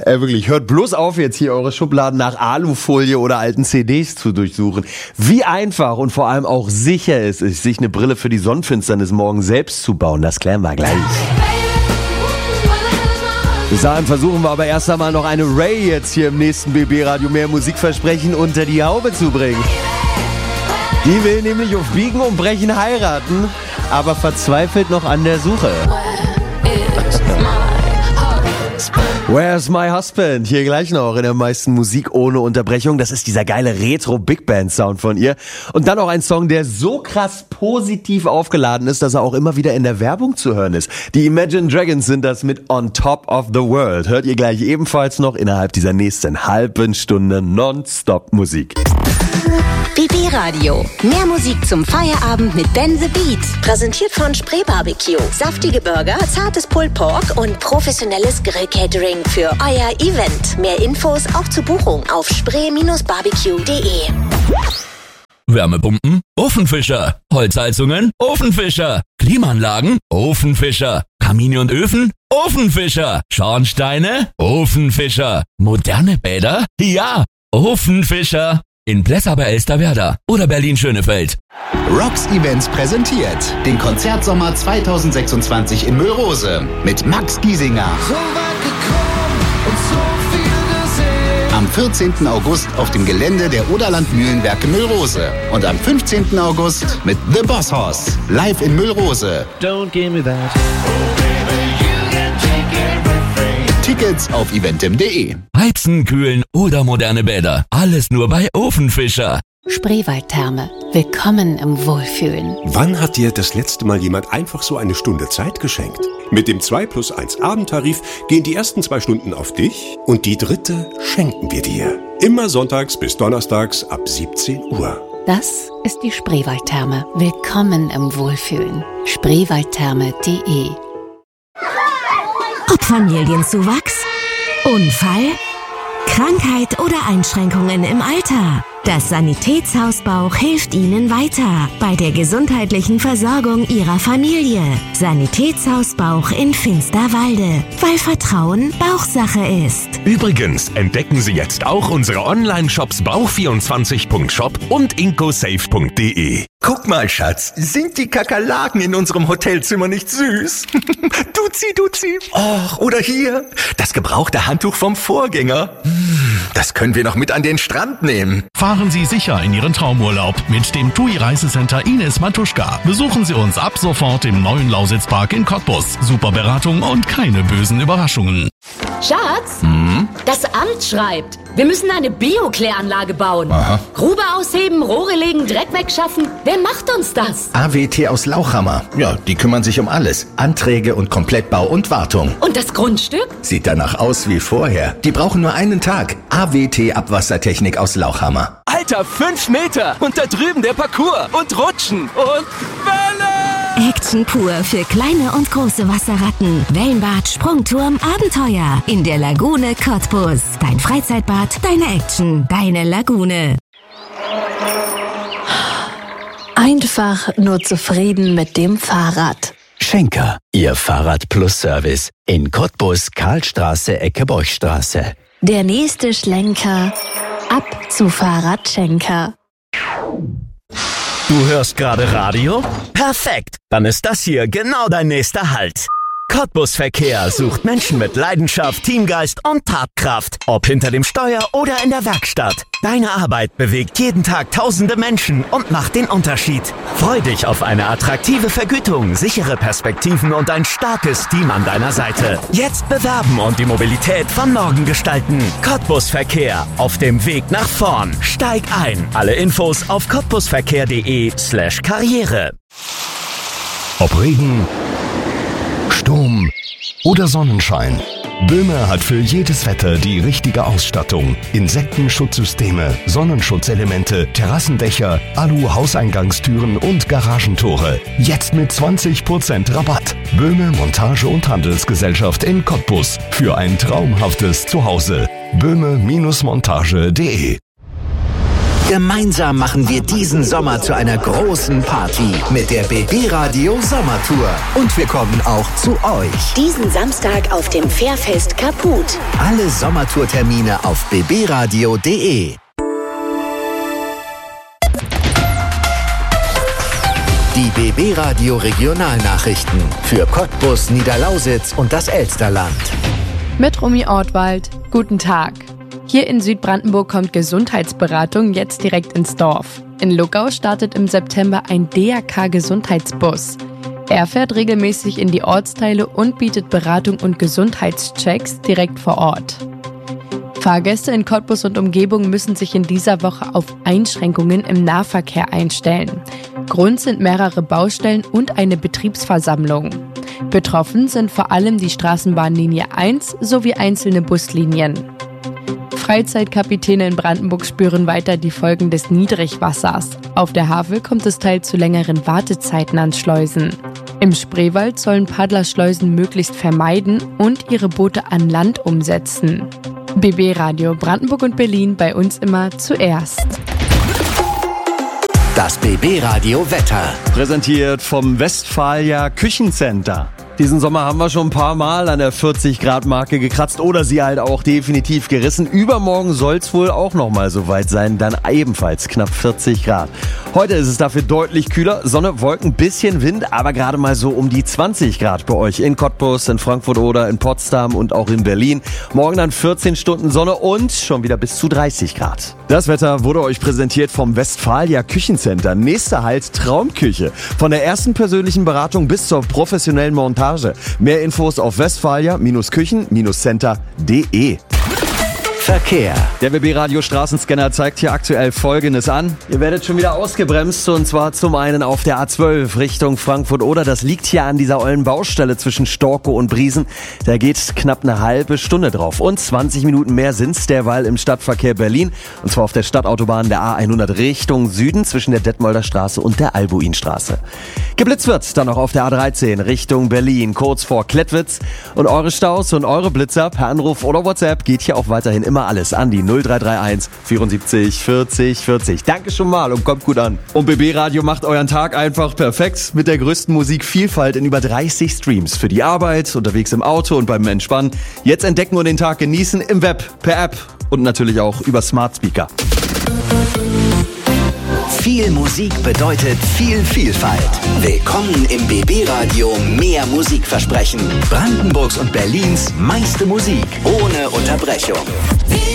Wirklich, hört bloß auf, jetzt hier eure Schubladen nach Alufolie oder alten CDs zu durchsuchen. Wie einfach und vor allem auch sicher es ist, sich eine Brille für die Sonnenfinsternis morgen selbst zu bauen, das klären wir gleich. Bis dahin versuchen wir aber erst einmal noch eine Ray jetzt hier im nächsten BB-Radio mehr Musikversprechen unter die Haube zu bringen. Die will nämlich auf Biegen und Brechen heiraten, aber verzweifelt noch an der Suche. Where's my husband? Hier gleich noch in der meisten Musik ohne Unterbrechung. Das ist dieser geile Retro-Big-Band-Sound von ihr. Und dann auch ein Song, der so krass positiv aufgeladen ist, dass er auch immer wieder in der Werbung zu hören ist. Die Imagine Dragons sind das mit On Top of the World. Hört ihr gleich ebenfalls noch innerhalb dieser nächsten halben Stunde Non-Stop-Musik. BB Radio. Mehr Musik zum Feierabend mit Ben the Beat. Präsentiert von Spree Barbecue. Saftige Burger, zartes Pulled Pork und professionelles Grill-Catering für euer Event. Mehr Infos auch zur Buchung auf spree-barbecue.de. Wärmepumpen? Ofenfischer. Holzheizungen? Ofenfischer. Klimaanlagen? Ofenfischer. Kamine und Öfen? Ofenfischer. Schornsteine? Ofenfischer. Moderne Bäder? Ja, Ofenfischer. In Plessa bei Elsterwerda oder Berlin-Schönefeld. Rocks Events präsentiert den Konzertsommer 2026 in Müllrose mit Max Giesinger. So weit gekommen und so viel gesehen. Am 14. August auf dem Gelände der Oderland Mühlenwerke Müllrose. Und am 15. August mit The Boss Hoss live in Müllrose. Don't give me that. Tickets auf eventim.de. Heizen, kühlen oder moderne Bäder. Alles nur bei Ofenfischer. Spreewaldtherme. Willkommen im Wohlfühlen. Wann hat dir das letzte Mal jemand einfach so eine Stunde Zeit geschenkt? Mit dem 2+1 Abendtarif gehen die ersten 2 Stunden auf dich und die dritte schenken wir dir. Immer sonntags bis donnerstags ab 17 Uhr. Das ist die Spreewaldtherme. Willkommen im Wohlfühlen. Spreewaldtherme.de. Ob Familienzuwachs, Unfall, Krankheit oder Einschränkungen im Alter. Das Sanitätshaus Bauch hilft Ihnen weiter bei der gesundheitlichen Versorgung Ihrer Familie. Sanitätshaus Bauch in Finsterwalde, weil Vertrauen Bauchsache ist. Übrigens entdecken Sie jetzt auch unsere Online-Shops bauch24.shop und incosafe.de. Guck mal, Schatz, sind die Kakerlaken in unserem Hotelzimmer nicht süß? Duzi. Och, oder hier, das gebrauchte Handtuch vom Vorgänger. Das können wir noch mit an den Strand nehmen. Fahren Sie sicher in Ihren Traumurlaub mit dem TUI Reisecenter Ines Matuschka. Besuchen Sie uns ab sofort im neuen Lausitzpark in Cottbus. Super Beratung und keine bösen Überraschungen. Schatz, das Amt schreibt, wir müssen eine Bio-Kläranlage bauen. Aha. Grube ausheben, Rohre legen, Dreck wegschaffen. Wer macht uns das? AWT aus Lauchhammer. Ja, die kümmern sich um alles. Anträge und Komplettbau und Wartung. Und das Grundstück? Sieht danach aus wie vorher. Die brauchen nur einen Tag. AWT Abwassertechnik aus Lauchhammer. Alter, 5 Meter! Und da drüben der Parcours. Und Rutschen. Und Welle! Action pur für kleine und große Wasserratten. Wellenbad, Sprungturm, Abenteuer. In der Lagune Cottbus. Dein Freizeitbad, deine Action, deine Lagune. Einfach nur zufrieden mit dem Fahrrad. Schenker, Ihr Fahrrad-Plus-Service in Cottbus, Karlstraße, Ecke Borchstraße. Der nächste Schlenker ab zu Fahrradschenker. Du hörst gerade Radio? Perfekt, dann ist das hier genau dein nächster Halt. Cottbus Verkehr sucht Menschen mit Leidenschaft, Teamgeist und Tatkraft. Ob hinter dem Steuer oder in der Werkstatt. Deine Arbeit bewegt jeden Tag tausende Menschen und macht den Unterschied. Freu dich auf eine attraktive Vergütung, sichere Perspektiven und ein starkes Team an deiner Seite. Jetzt bewerben und die Mobilität von morgen gestalten. Cottbus Verkehr, auf dem Weg nach vorn. Steig ein. Alle Infos auf cottbusverkehr.de/Karriere. Ob Regen, Sturm oder Sonnenschein. Böhme hat für jedes Wetter die richtige Ausstattung. Insektenschutzsysteme, Sonnenschutzelemente, Terrassendächer, Alu-Hauseingangstüren und Garagentore. Jetzt mit 20% Rabatt. Böhme Montage- und Handelsgesellschaft in Cottbus. Für ein traumhaftes Zuhause. Böhme-montage.de. Gemeinsam machen wir diesen Sommer zu einer großen Party mit der BB Radio Sommertour. Und wir kommen auch zu euch. Diesen Samstag auf dem Fährfest Kaput. Alle Sommertourtermine auf bbradio.de. Die BB Radio Regionalnachrichten für Cottbus, Niederlausitz und das Elsterland. Mit Romy Ortwald. Guten Tag. Hier in Südbrandenburg kommt Gesundheitsberatung jetzt direkt ins Dorf. In Luckau startet im September ein DRK-Gesundheitsbus. Er fährt regelmäßig in die Ortsteile und bietet Beratung und Gesundheitschecks direkt vor Ort. Fahrgäste in Cottbus und Umgebung müssen sich in dieser Woche auf Einschränkungen im Nahverkehr einstellen. Grund sind mehrere Baustellen und eine Betriebsversammlung. Betroffen sind vor allem die Straßenbahnlinie 1 sowie einzelne Buslinien. Freizeitkapitäne in Brandenburg spüren weiter die Folgen des Niedrigwassers. Auf der Havel kommt es teils zu längeren Wartezeiten an Schleusen. Im Spreewald sollen Paddler Schleusen möglichst vermeiden und ihre Boote an Land umsetzen. BB Radio Brandenburg und Berlin, bei uns immer zuerst. Das BB Radio Wetter. Präsentiert vom Westfalia Küchencenter. Diesen Sommer haben wir schon ein paar Mal an der 40-Grad-Marke gekratzt oder sie halt auch definitiv gerissen. Übermorgen soll es wohl auch nochmal so weit sein, dann ebenfalls knapp 40 Grad. Heute ist es dafür deutlich kühler, Sonne, Wolken, bisschen Wind, aber gerade mal so um die 20 Grad bei euch in Cottbus, in Frankfurt oder in Potsdam und auch in Berlin. Morgen dann 14 Stunden Sonne und schon wieder bis zu 30 Grad. Das Wetter wurde euch präsentiert vom Westfalia Küchencenter. Nächster Halt Traumküche. Von der ersten persönlichen Beratung bis zur professionellen Montage. Mehr Infos auf westfalia-küchen-center.de. Verkehr. Der BB Radio Straßenscanner zeigt hier aktuell Folgendes an. Ihr werdet schon wieder ausgebremst und zwar zum einen auf der A12 Richtung Frankfurt-Oder. Das liegt hier an dieser ollen Baustelle zwischen Storkow und Briesen. Da geht knapp eine halbe Stunde drauf. Und 20 Minuten mehr sind's derweil im Stadtverkehr Berlin. Und zwar auf der Stadtautobahn der A100 Richtung Süden zwischen der Detmolder Straße und der Albuinstraße. Geblitzt wird dann noch auf der A13 Richtung Berlin, kurz vor Klettwitz. Und eure Staus und eure Blitzer per Anruf oder WhatsApp geht hier auch weiterhin immer alles an die 0331 74 40 40. Danke schon mal und kommt gut an. Und BB Radio macht euren Tag einfach perfekt mit der größten Musikvielfalt in über 30 Streams. Für die Arbeit, unterwegs im Auto und beim Entspannen. Jetzt entdecken und den Tag genießen im Web, per App und natürlich auch über Smart Speaker. Viel Musik bedeutet viel Vielfalt. Willkommen im BB Radio Mehr Musikversprechen. Brandenburgs und Berlins meiste Musik ohne Unterbrechung.